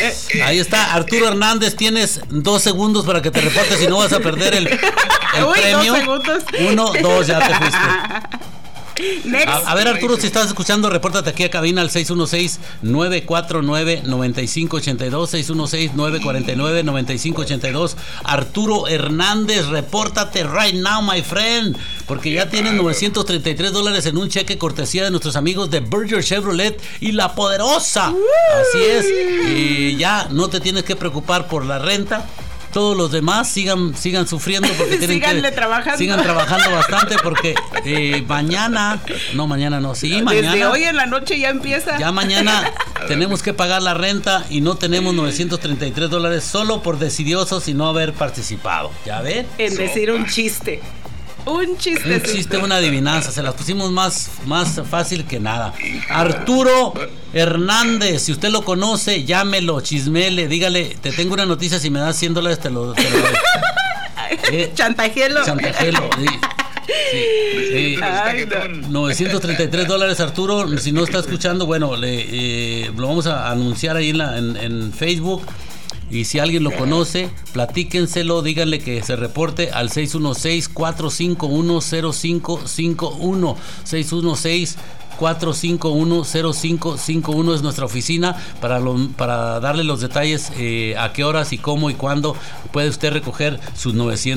Ahí está, Arturo Hernández, tienes 2 segundos para que te reportes y no vas a perder el premio. 2 segundos. 1, 2, ya te fuiste. A ver, Arturo, si estás escuchando, repórtate aquí a cabina al 616-949-9582, 616-949-9582. Arturo Hernández, repórtate right now, my friend, porque ya tienes $933 en un cheque cortesía de nuestros amigos de Berger Chevrolet y La Poderosa. Así es, y ya no te tienes que preocupar por la renta. Todos los demás sigan sufriendo porque tienen sigan trabajando bastante porque mañana no, desde hoy en la noche ya empieza. Ya mañana tenemos que pagar la renta y no tenemos $933 solo por decidiosos y no haber participado. ¿Ya ven? En decir un chiste. Un chiste, una adivinanza. Se las pusimos más fácil que nada. Arturo Hernández, si usted lo conoce, llámelo, chismele, dígale, te tengo una noticia, si me das $100 te lo doy. Chantajelo. Sí. $933, Arturo. Si no está escuchando, bueno, lo vamos a anunciar ahí en Facebook. Y si alguien lo conoce, platíquenselo, díganle que se reporte al 616-451-0551. 616-451-0551 es nuestra oficina para darle los detalles a qué horas y cómo y cuándo puede usted recoger sus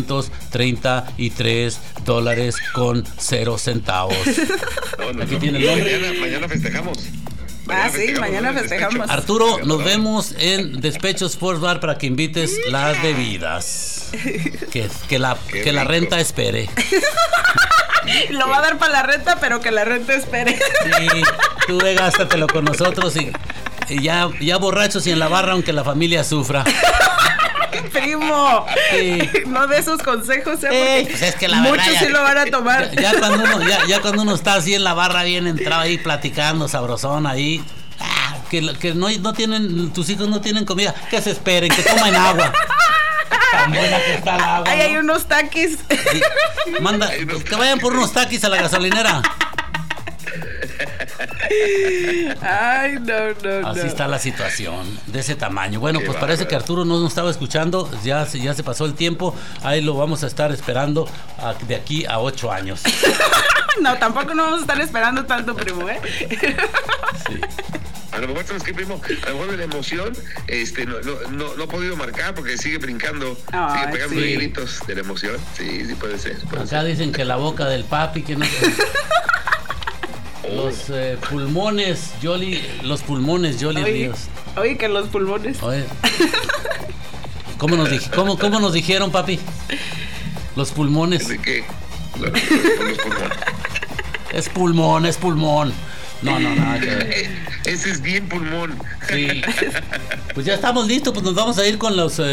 $933 con 0 centavos. Aquí tiene el nombre. Mañana festejamos. Mañana festejamos. Arturo, nos vemos en Despecho Sports Bar para que invites las bebidas. Que la renta espere. Lo va a dar para la renta, pero que la renta espere. Sí, tú gástatelo con nosotros y ya borrachos y en la barra, aunque la familia sufra. Primo, sí. No de esos consejos, porque pues es que la muchos verdad, sí lo van a tomar. Ya cuando uno está así en la barra bien entrado ahí platicando sabrosón ahí, que no tienen, tus hijos no tienen comida, que se esperen, que tomen agua. Tan buena que está el agua. Ahí hay unos taquis. Sí. Manda, que vayan por unos taquis a la gasolinera. Ay, no. Así está la situación, de ese tamaño. Bueno, pues parece que Arturo no nos estaba escuchando. Ya se pasó el tiempo. Ahí lo vamos a estar esperando de aquí a 8 años. No, tampoco no vamos a estar esperando tanto, primo, Sí. A lo mejor, ¿sabes qué, primo? A lo mejor de la emoción, no ha podido marcar porque sigue brincando, sigue pegando gritos de la emoción. Sí, puede ser. Acá dicen que la boca del papi, que no... Los pulmones, Jolly Ríos. Oye, que los pulmones. Oye. ¿Cómo nos dijeron, papi? Los pulmones. ¿De qué? Los pulmones. Es pulmón. No, nada que ver. Ese es bien pulmón. Sí. Pues ya estamos listos, pues nos vamos a ir con los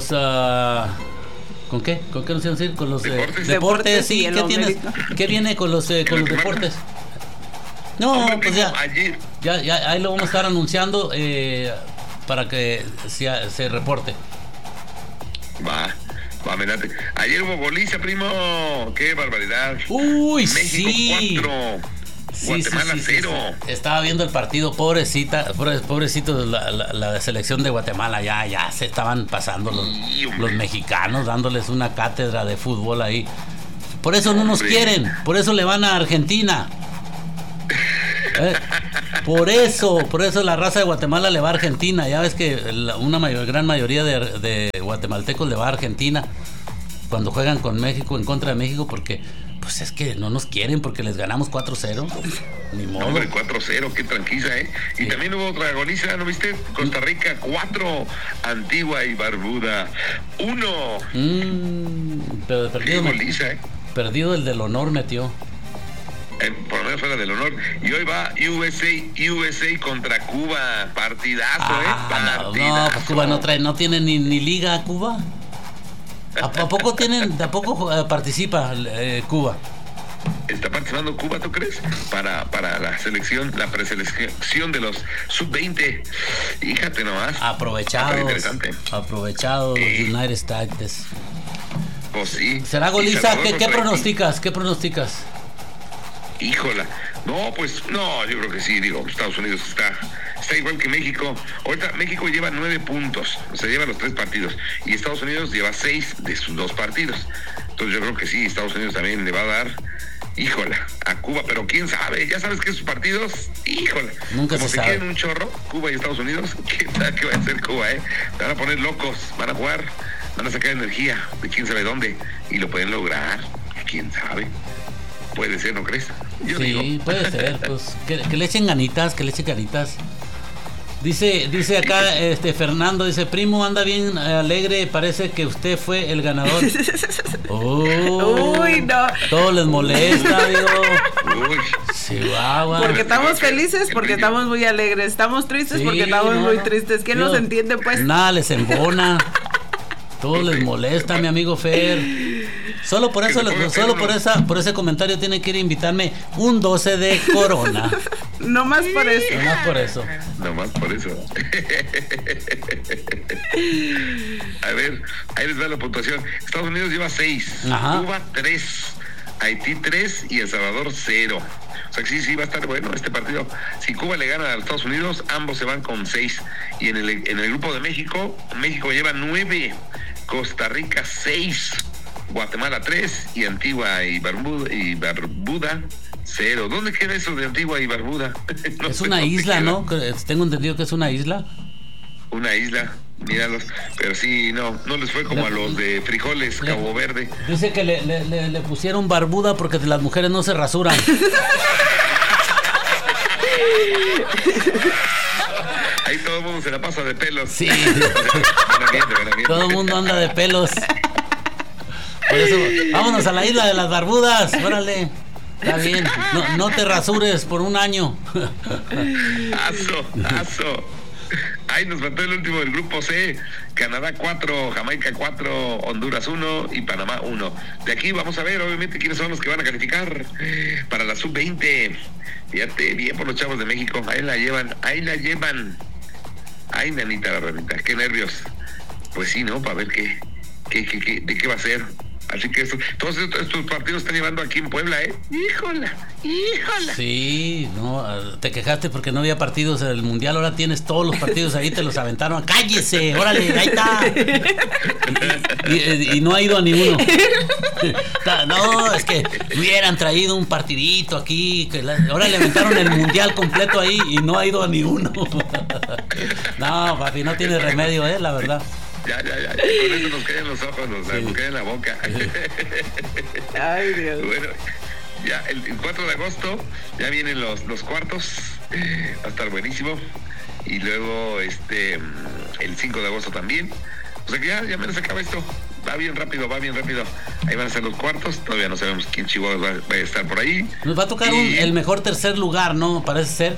¿con qué? ¿Con qué nos vamos a ir? Con los deportes, sí. ¿Qué viene con los deportes? No, pues ya ahí lo vamos a estar anunciando para que se reporte. Va, mirate. Ayer hubo goliza, primo. Qué barbaridad. Uy, México sí. 4, Guatemala 0. Estaba viendo el partido, pobrecito la selección de Guatemala. Ya se estaban pasando los mexicanos, dándoles una cátedra de fútbol ahí. Por eso no nos quieren, por eso le van a Argentina. Por eso la raza de Guatemala le va a Argentina. Ya ves que gran mayoría de guatemaltecos le va a Argentina cuando juegan con México, en contra de México, porque pues es que no nos quieren porque les ganamos 4-0. Ni modo. Hombre, 4-0, qué tranquila, Y también hubo otra goliza, ¿no viste? Costa Rica 4, Antigua y Barbuda 1. Pero perdido, goliza, perdido el del honor metió. Por lo menos fuera del honor. Y hoy va USA contra Cuba. Partidazo, Partidazo. No, pues Cuba no tiene ni liga, Cuba. ¿A poco participa Cuba? Está participando Cuba, ¿tú crees? Para la selección, la preselección de los sub-20. Fíjate nomás. Aprovechados los United States. Pues sí. ¿Será goliza? ¿Qué pronosticas? ¿Qué pronosticas? Híjola. No, pues, no, yo creo que sí, Estados Unidos está igual que México. Ahorita México lleva 9 puntos, o sea, lleva los 3 partidos. Y Estados Unidos lleva 6 de sus 2 partidos. Entonces yo creo que sí, Estados Unidos también le va a dar, híjola, a Cuba, pero quién sabe, ya sabes que esos partidos, híjola, nunca como se se sabe. quieren un chorro, Cuba y Estados Unidos, quién sabe qué va a hacer Cuba, van a poner locos, van a jugar, van a sacar energía de quién sabe dónde, y lo pueden lograr, quién sabe, puede ser, ¿no crees? Yo sí, digo. puede ser, pues que le echen ganitas, Dice acá Fernando, dice, primo, anda bien alegre, parece que usted fue el ganador. Uy, no. Todo les molesta, amigo. Uy. Chihuahua. Porque estamos felices, porque estamos muy alegres. Estamos tristes, Sí, porque estamos muy tristes. ¿Quién nos entiende, pues? Nada les embona. Todo les molesta, mi amigo Fer. Solo por eso, por ese comentario tienen que ir a invitarme un 12 de Corona. No más por eso. No más por eso. No más por eso. A ver, ahí les da la puntuación. Estados Unidos lleva 6, Ajá. Cuba 3, Haití 3 y El Salvador 0. O sea que sí va a estar bueno este partido. Si Cuba le gana a Estados Unidos, ambos se van con 6. Y en el grupo de México lleva 9, Costa Rica 6, Guatemala 3 y Antigua y Barbuda 0. ¿Dónde queda eso de Antigua y Barbuda? No Es sé una dónde isla, queda. ¿no? Tengo entendido que es una isla. Una isla, míralos. Pero sí, no les fue como a los de Frijoles, Cabo Verde. Dice que le pusieron Barbuda porque las mujeres no se rasuran. Ahí todo el mundo se la pasa de pelos. Sí. Buen ambiente. Todo el mundo anda de pelos. Por eso, vámonos a la isla de las Barbudas. Órale. Está bien. No te rasures por un año. Aso. Ahí nos faltó el último del grupo C. Canadá 4, Jamaica 4, Honduras 1 y Panamá 1. De aquí vamos a ver, obviamente, quiénes son los que van a calificar para la sub-20. Fíjate, bien por los chavos de México. Ahí la llevan. Ay, nanita la ranita, qué nervios. Pues sí, ¿no? Para ver de qué va a ser. Así que todos estos partidos están llevando aquí en Puebla, ¡Híjola! Sí, no, te quejaste porque no había partidos en el Mundial, ahora tienes todos los partidos ahí, te los aventaron. ¡Cállese! ¡Órale, ahí está! Y no ha ido a ninguno. No, es que hubieran traído un partidito aquí, ahora le aventaron el Mundial completo ahí y no ha ido a ninguno. No, papi, no tiene remedio, la verdad. Ya. Con eso nos caen los ojos, nos caen la boca. Ay, Dios. Bueno, ya el 4 de agosto ya vienen los cuartos. Va a estar buenísimo. Y luego el 5 de agosto también. O sea que ya menos acaba esto. Va bien rápido. Ahí van a ser los cuartos. Todavía no sabemos quién Chihuahua va a estar por ahí. Nos va a tocar el mejor tercer lugar, ¿no? Parece ser.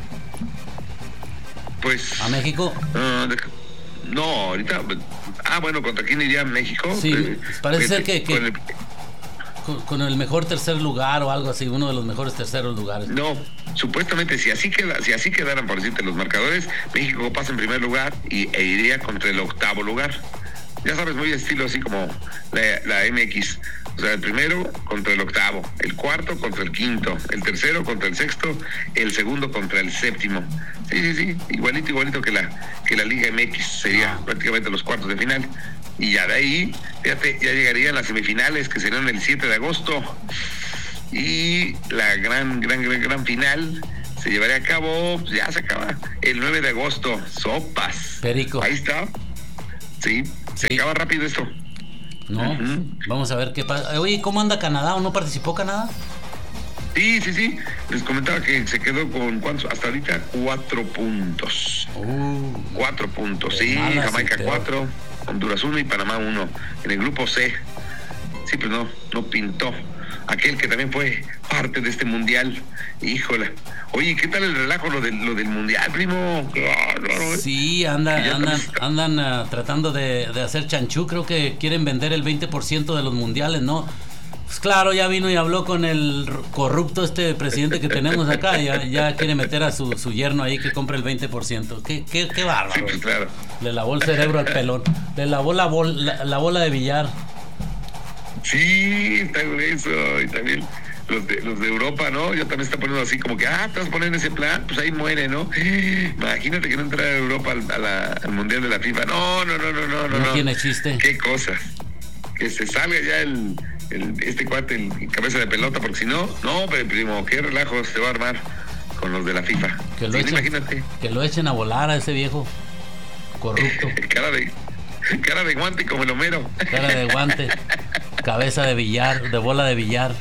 Pues. ¿A México? No, ahorita. Bueno, ¿contra quién iría México? Sí, parece ser que con el mejor tercer lugar o algo así, uno de los mejores terceros lugares. No, supuestamente si así quedaran, por decirte, los marcadores, México pasa en primer lugar e iría contra el 8º lugar. Ya sabes, muy estilo así como la MX. O sea, el primero contra el 8º, el 4º contra el 5º, el 3º contra el 6º, el 2º contra el 7º. Sí, igualito que la Liga MX, sería prácticamente los cuartos de final. Y ya de ahí, fíjate, ya llegarían las semifinales, que serán el 7 de agosto. Y la gran final se llevaría a cabo, ya se acaba, el 9 de agosto. Sopas. Perico. Ahí está. Sí, se acaba rápido esto. No, vamos a ver qué pasa. Oye, ¿cómo anda Canadá? ¿O no participó Canadá? Sí. Les comentaba que se quedó con ¿cuántos? Hasta ahorita 4 puntos. 4 puntos, sí. Jamaica 4, Honduras 1 y Panamá 1. En el grupo C. Sí, pues no pintó. Aquel que también fue parte de este mundial. Híjola. Oye, ¿qué tal el relajo lo del mundial, primo? Sí, andan tratando de hacer chanchú. Creo que quieren vender el 20% de los mundiales, ¿no? Pues claro, ya vino y habló con el corrupto presidente que tenemos acá. Ya quiere meter a su yerno ahí que compre el 20%. Qué bárbaro. Sí, pues claro. Le lavó el cerebro al pelón. Le lavó la bola de billar. Sí, está grueso. Y también los de Europa, ¿no? Ya también está poniendo así como que, te vas a poner en ese plan, pues ahí muere, ¿no? Imagínate que no entra Europa al Mundial de la FIFA. No. No tiene chiste. Qué cosas. Que se salga ya este cuate, el cabeza de pelota, porque si no, pero primo, qué relajo se va a armar con los de la FIFA. Imagínate. Que lo echen a volar a ese viejo corrupto. Cara de guante como el Homero. Cara de guante. Cabeza de billar, de bola de billar.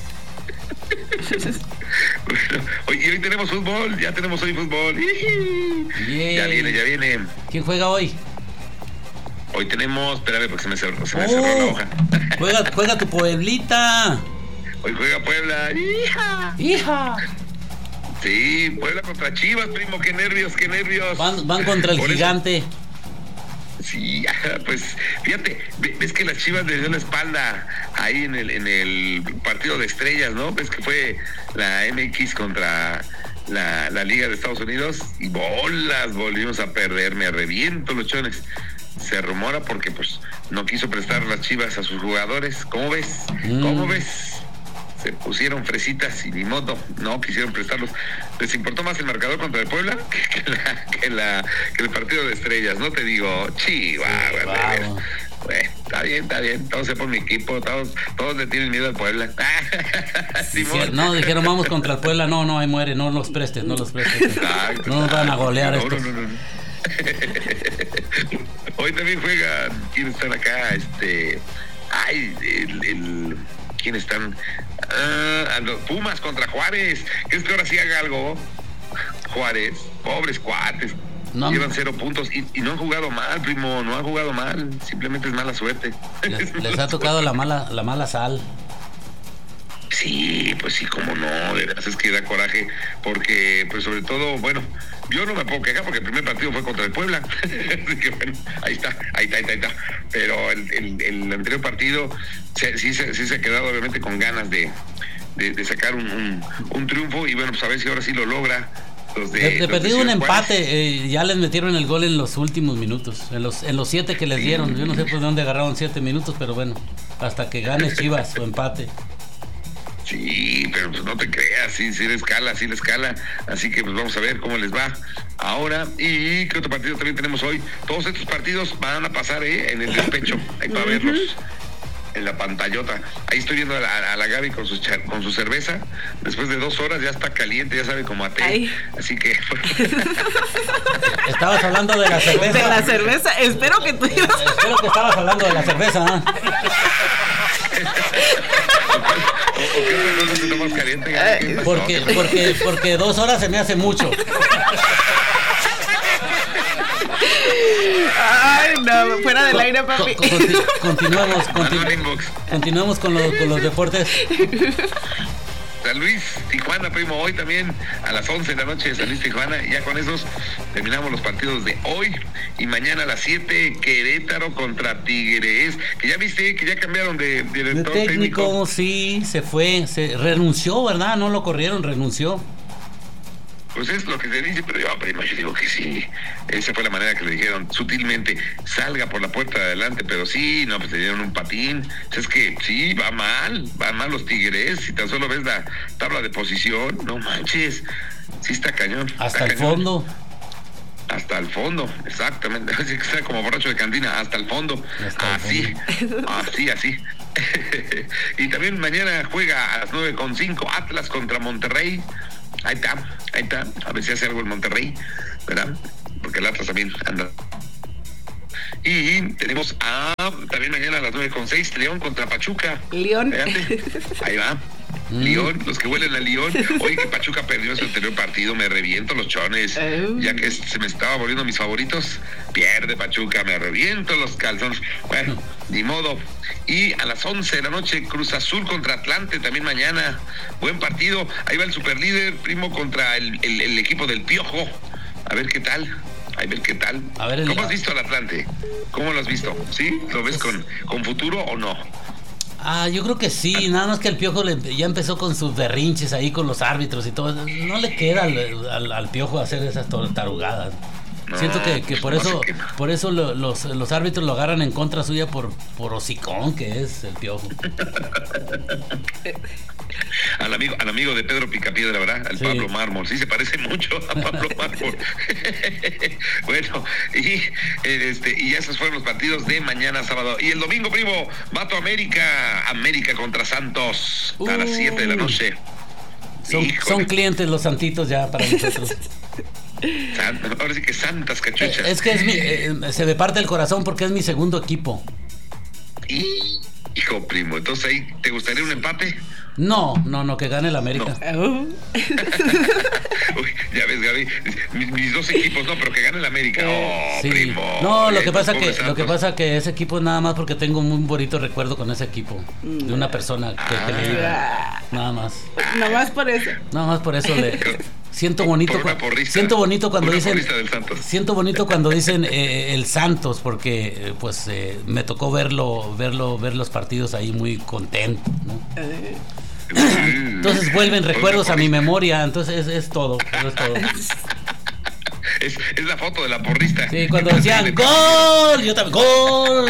Bueno, hoy tenemos fútbol, ya tenemos hoy fútbol. Ya viene. ¿Quién juega hoy? Hoy tenemos, espérame porque se me cerró la hoja. Juega tu Pueblita. Hoy juega Puebla. ¡Hija! Sí, Puebla contra Chivas, primo, qué nervios. Van contra el gigante. Sí, pues fíjate, ves que las Chivas le dio la espalda ahí en el partido de estrellas, ¿no? Ves que fue la MX contra la Liga de Estados Unidos y volvimos a perder, me reviento los chones. Se rumora porque pues no quiso prestar las Chivas a sus jugadores. ¿Cómo ves? Se pusieron fresitas y ni modo, no quisieron prestarlos. Les importó más el marcador contra el Puebla que el partido de estrellas, no te digo, Chivas. Bueno, está bien, todos se ponen mi equipo, todos le tienen miedo al Puebla. No, dijeron vamos contra el Puebla, no, ahí muere, no los prestes. Exacto, no nos van a golear estos. No. Hoy también juegan, ¿quién están acá? ¿Quién están? Los Pumas contra Juárez. ¿Crees que ahora sí haga algo? Juárez, pobres cuates. No. Llevan 0 puntos y no han jugado mal, primo, no han jugado mal. Simplemente es mala suerte. Les ha tocado la mala sal. Sí, pues sí, cómo no, de verdad es que da coraje, porque pues sobre todo, bueno, yo no me puedo quejar porque el primer partido fue contra el Puebla, así que bueno, ahí está, pero el anterior partido sí se ha quedado obviamente con ganas de sacar un triunfo y bueno, pues a ver si ahora sí lo logra. De perdido un empate, ya les metieron el gol en los últimos minutos, en los 7 que les dieron, yo no sé por dónde agarraron 7 minutos, pero bueno, hasta que gane Chivas su empate. Sí, pero pues no te creas, sí le escala, así que pues vamos a ver cómo les va ahora. Y qué otro partido también tenemos hoy. Todos estos partidos van a pasar en el despecho, ahí para verlos en la pantallota. Ahí estoy viendo a la Gaby con su cerveza, después de 2 horas ya está caliente, ya sabe como a té. Ay. Así que estabas hablando de la cerveza. De la cerveza, espero que estabas hablando de la cerveza, ¿eh? ¿O qué otra cosa te tomas caliente? Porque 2 horas se me hace mucho. Ay, no, fuera del aire, papi. Continuamos con los deportes. San Luis, Tijuana, primo, hoy también a las 11 de la noche de San Luis, Tijuana. Y ya con esos terminamos los partidos de hoy. Y mañana a las 7, Querétaro contra Tigres. Que ya viste que ya cambiaron de director técnico. Sí, se renunció, ¿verdad? No lo corrieron, renunció. Pues es lo que se dice, pero yo digo que sí. Esa fue la manera que le dijeron sutilmente, salga por la puerta de adelante, pero sí, no, pues le dieron un patín. Es que sí, van mal los Tigres. Si tan solo ves la tabla de posición, no manches, sí está cañón. Hasta el fondo. Hasta el fondo, exactamente. Así que está como borracho de cantina, hasta el fondo. Así. Y también mañana juega a las 9:05 Atlas contra Monterrey. Ahí está, a ver si hace algo el Monterrey, ¿verdad? Porque el Atlas también anda. Y tenemos también mañana a las 9:06 León contra Pachuca. León. Fíjate, ahí va. León, los que huelen a León. Oye, que Pachuca perdió ese anterior partido, me reviento los chones. Ya que se me estaba volviendo mis favoritos, pierde Pachuca, me reviento los calzones. Bueno, ni modo. Y a las 11 de la noche, Cruz Azul contra Atlante, también mañana. Buen partido. Ahí va el superlíder, primo, contra el equipo del Piojo. A ver qué tal. ¿Cómo has visto al Atlante? ¿Cómo lo has visto? ¿Sí? ¿Lo ves con futuro o no? Yo creo que sí, nada más que el Piojo ya empezó con sus berrinches ahí con los árbitros y todo. No le queda al Piojo hacer esas tarugadas. Siento que por eso los árbitros lo agarran en contra suya por hocicón que es el Piojo. Al amigo de Pedro Picapiedra, ¿verdad? Al Pablo Mármol. Sí, se parece mucho a Pablo Mármol. Bueno, y esos fueron los partidos de mañana sábado. Y el domingo, primo, Vato América contra Santos a las 7 de la noche. Son clientes los santitos ya para nosotros. Ahora sí que santas cachuchas. Es que se me parte el corazón porque es mi segundo equipo. Hijo, primo, entonces ahí, ¿te gustaría un empate? No, que gane el América. No. Uy, ya ves, Gaby, mis dos equipos, no, pero que gane el América. Sí. Primo. No, lo que pasa que ese equipo es nada más porque tengo un muy bonito recuerdo con ese equipo. De una persona que le diga. Nada más. Nada más por eso. Nada más por eso siento bonito cuando dicen siento bonito cuando dicen el Santos porque me tocó ver los partidos ahí muy contento, ¿no? Entonces vuelven recuerdos a mi memoria, entonces es todo. Es la foto de la porrista. Sí, cuando decían ¡gol! Yo también ¡gol!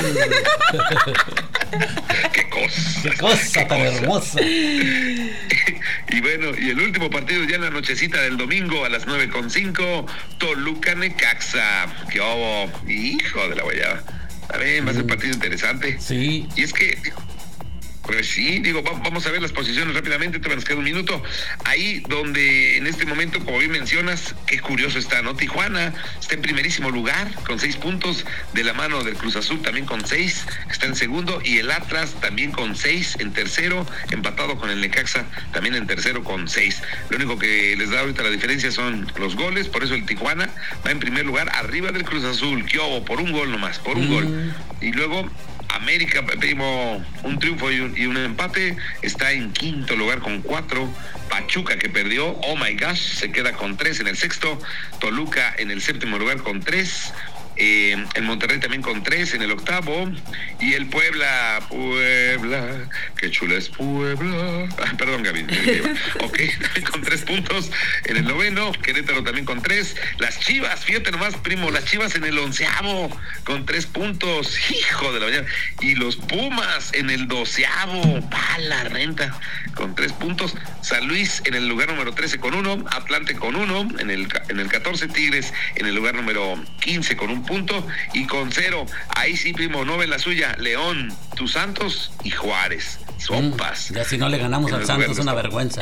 Qué cosa tan hermosa. Y bueno, y el último partido ya en la nochecita del domingo a las 9:05, Toluca Necaxa. ¡Qué obo! Hijo de la guayaba. A ver, va a ser un partido interesante. Sí. Y es que, pues sí, vamos a ver las posiciones rápidamente, te nos queda un minuto. Ahí donde en este momento, como bien mencionas, qué curioso está, ¿no? Tijuana está en primerísimo lugar con 6 puntos, de la mano del Cruz Azul también con 6, está en segundo, y el Atlas también con 6 en tercero, empatado con el Necaxa también en tercero con 6. Lo único que les da ahorita la diferencia son los goles, por eso el Tijuana va en primer lugar arriba del Cruz Azul, que obo, por un gol nomás, por un gol. Y luego América, primo, un triunfo y un empate, está en quinto lugar con 4. Pachuca, que perdió, oh my gosh, se queda con 3 en el sexto. Toluca en el séptimo lugar con 3. El Monterrey también con 3 en el octavo, y el Puebla, qué chula es Puebla, perdón, Gaby, ok, con 3 puntos en el noveno. Querétaro también con 3. Las Chivas, fíjate nomás, primo, las Chivas en el 11avo con 3 puntos, hijo de la mañana. Y los Pumas en el 12avo, la renta, con 3 puntos. San Luis en el lugar número 13 con 1, Atlante con 1 en el 14, Tigres en el lugar número 15 con 1 punto y con 0. Ahí sí, primo, no ven la suya. León, tus Santos y Juárez. Sopas. Ya si no le ganamos al Santos es una vergüenza.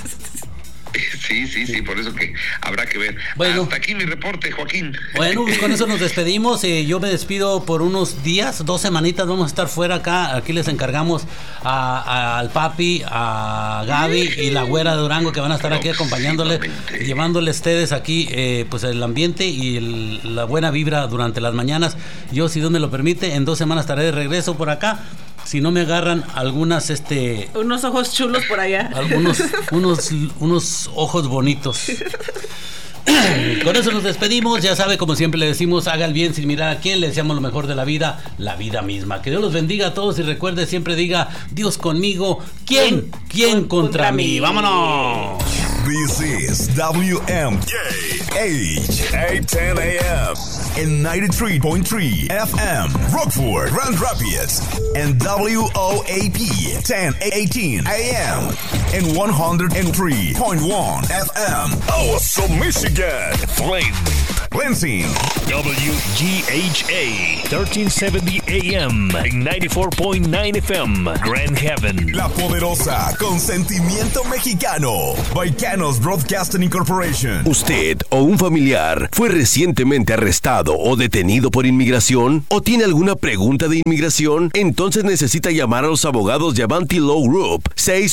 Sí, por eso que habrá que ver. Bueno, hasta aquí mi reporte, Joaquín. Bueno, pues con eso nos despedimos. Yo me despido por unos días, 2 semanitas vamos a estar fuera acá. Aquí les encargamos al papi, a Gaby y la güera de Durango, que van a estar aquí acompañándole, llevándoles ustedes aquí pues el ambiente y la buena vibra durante las mañanas. Yo, si Dios me lo permite, en 2 semanas estaré de regreso por acá. Si no me agarran algunas unos ojos chulos por allá. unos ojos bonitos. Con eso nos despedimos. Ya sabe, como siempre le decimos, haga el bien sin mirar a quién. Le deseamos lo mejor de la vida misma. Que Dios los bendiga a todos y recuerde, siempre diga: Dios conmigo, ¿quién contra mí? ¡Vámonos! This is WMKH 810 AM and 93.3 FM Rockford, Grand Rapids, and WOAP 1018 AM and 103.1 FM Awesome, Michigan, Flint, Lansing, WGHA 1370 AM and 94.9 FM Grand Haven, La Poderosa, con sentimiento mexicano, Baicanos Broadcasting Incorporation. ¿Usted o un familiar fue recientemente arrestado o detenido por inmigración? ¿O tiene alguna pregunta de inmigración? Entonces necesita llamar a los abogados de Avanti Law Group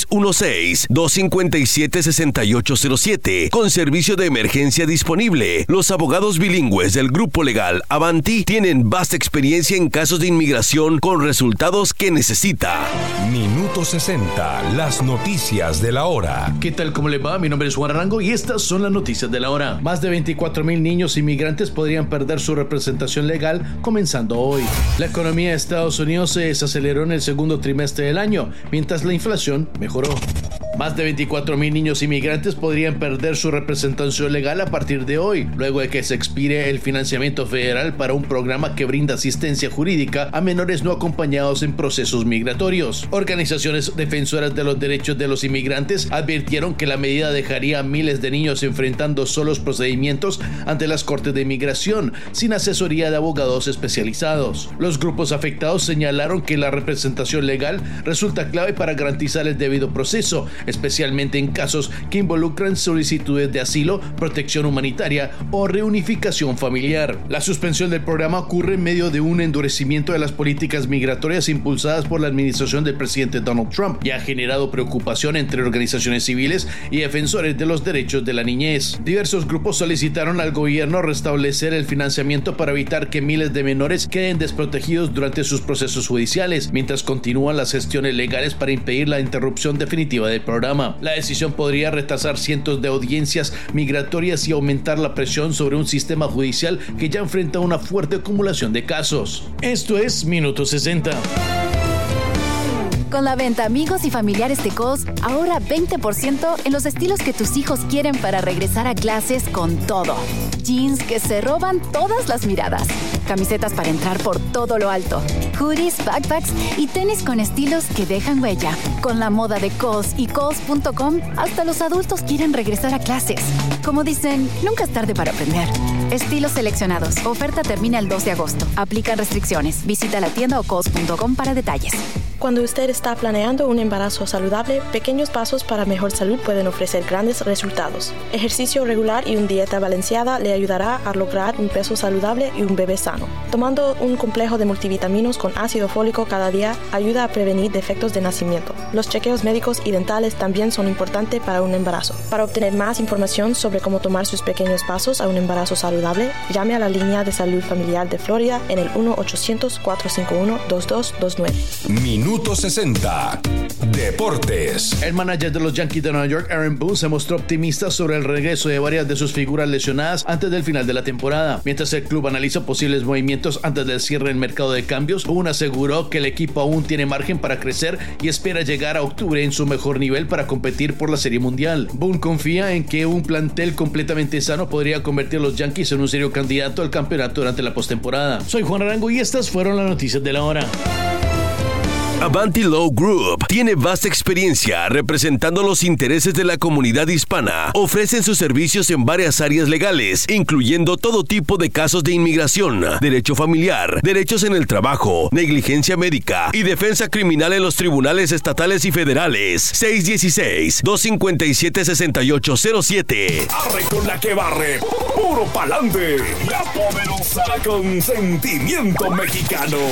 616-257-6807 con servicio de emergencia disponible. Los abogados bilingües del grupo legal Avanti tienen vasta experiencia en casos de inmigración con resultados que necesita. Minuto 60, las noticias de la hora. ¿Qué tal? ¿Cómo le va? Mi nombre es Juan Arango y estas son las noticias de la hora. Más de 24,000 niños inmigrantes podrían perder su representación legal comenzando hoy. La economía de Estados Unidos se desaceleró en el segundo trimestre del año, mientras la inflación mejoró. Más de 24,000 niños inmigrantes podrían perder su representación legal a partir de hoy, luego de que se expire el financiamiento federal para un programa que brinda asistencia jurídica a menores no acompañados en procesos migratorios. Organizaciones defensoras de los derechos de los inmigrantes advirtieron que la medida dejaría a miles de niños enfrentando solos procedimientos ante las cortes de inmigración, sin asesoría de abogados especializados. Los grupos afectados señalaron que la representación legal resulta clave para garantizar el debido proceso, especialmente en casos que involucran solicitudes de asilo, protección humanitaria o reunificación familiar. La suspensión del programa ocurre en medio de un endurecimiento de las políticas migratorias impulsadas por la administración del presidente Donald Trump y ha generado preocupación entre organizaciones civiles y defensores de los derechos de la niñez. Diversos grupos solicitaron al gobierno restablecer el financiamiento para evitar que miles de menores queden desprotegidos durante sus procesos judiciales, mientras continúan las gestiones legales para impedir la interrupción definitiva del programa. La decisión podría retrasar cientos de audiencias migratorias y aumentar la presión sobre un sistema judicial que ya enfrenta una fuerte acumulación de casos. Esto es Minuto 60. Con la venta Amigos y Familiares de Kohl's, ahorra 20% en los estilos que tus hijos quieren para regresar a clases con todo. Jeans que se roban todas las miradas. Camisetas para entrar por todo lo alto. Hoodies, backpacks y tenis con estilos que dejan huella. Con la moda de Kohl's y Kohl's.com, hasta los adultos quieren regresar a clases. Como dicen, nunca es tarde para aprender. Estilos seleccionados. Oferta termina el 2 de agosto. Aplican restricciones. Visita la tienda o Kohl's.com para detalles. Cuando usted está planeando un embarazo saludable, pequeños pasos para mejor salud pueden ofrecer grandes resultados. Ejercicio regular y una dieta balanceada le ayudará a lograr un peso saludable y un bebé sano. Tomando un complejo de multivitaminos con ácido fólico cada día ayuda a prevenir defectos de nacimiento. Los chequeos médicos y dentales también son importantes para un embarazo. Para obtener más información sobre cómo tomar sus pequeños pasos a un embarazo saludable, llame a la línea de salud familiar de Florida en el 1-800-451-2229. Minuto 60. Deportes. El manager de los Yankees de Nueva York, Aaron Boone, se mostró optimista sobre el regreso de varias de sus figuras lesionadas antes del final de la temporada. Mientras el club analiza posibles movimientos antes del cierre del mercado de cambios, Boone aseguró que el equipo aún tiene margen para crecer y espera llegar a octubre en su mejor nivel para competir por la Serie Mundial. Boone confía en que un plantel completamente sano podría convertir a los Yankees en un serio candidato al campeonato durante la postemporada. Soy Juan Arango y estas fueron las noticias de la hora. Avanti Law Group tiene vasta experiencia representando los intereses de la comunidad hispana. Ofrecen sus servicios en varias áreas legales, incluyendo todo tipo de casos de inmigración, derecho familiar, derechos en el trabajo, negligencia médica y defensa criminal en los tribunales estatales y federales. 616-257-6807. Arre con la que barre, puro pa'lante. La poderosa Consentimiento Mexicano.